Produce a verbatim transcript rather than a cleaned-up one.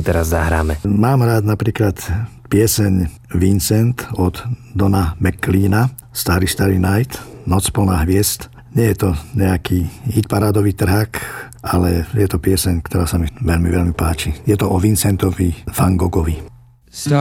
teraz zahráme? Mám rád napríklad pieseň Vincent od Dona McLeana, Starry Starry Night, Noc plná hviezd. Nie je to nejaký hitparádový trhák, ale je to pieseň, ktorá sa mi veľmi, veľmi páči. Je to o Vincentovi van Goghovi.